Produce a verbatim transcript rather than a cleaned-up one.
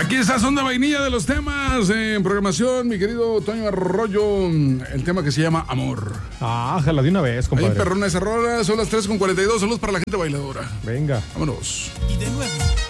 Aquí está Son de Vainilla de los temas en programación, mi querido Toño Arroyo. El tema que se llama Amor. Ah, jala de una vez, compadre. Ahí perrona esa rola, son las tres con cuarenta y dos. Saludos para la gente bailadora. Venga. Vámonos. Y de nuevo.